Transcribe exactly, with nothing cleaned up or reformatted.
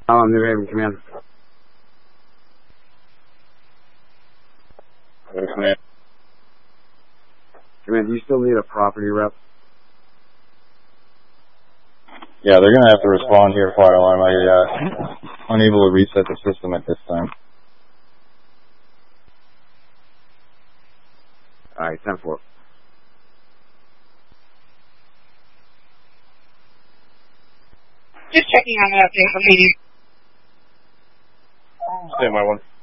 Um, New Haven, command. Command. Command, do you still need a property rep? Yeah, they're gonna have to respond here, fire alarm. I, uh, unable to reset the system at this time. Alright, ten four. Just checking on an update for meeting. Stand by one.